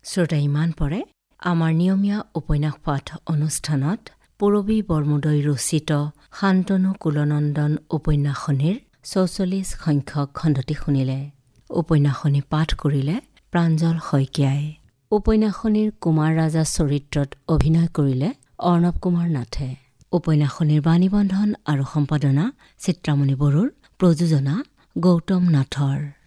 শ্ৰোতা ইমান পৰে আমাৰ নিয়মীয়া উপন্যাস পাঠ অনুষ্ঠানত পূৰবী বৰমুদৈ ৰচিত শান্তনু কুলনন্দন উপন্যাসনিৰ ৪৪ সংখ্যক খণ্ডটি শুনিলে। উপন্যাসনি পাঠ কৰিলে প্ৰাঞ্জল শইকীয়াই। উপন্যাসনিৰ কুমাৰ ৰাজা চৰিত্ৰত অভিনয় কৰিলে অৰ্ণৱ কুমাৰ নাথে। উপন্যাসনিৰ বাণীবন্ধন আৰু সম্পাদনা চিত্ৰামণি বড়োৰ, প্ৰযোজনা গৌতম নাথৰ।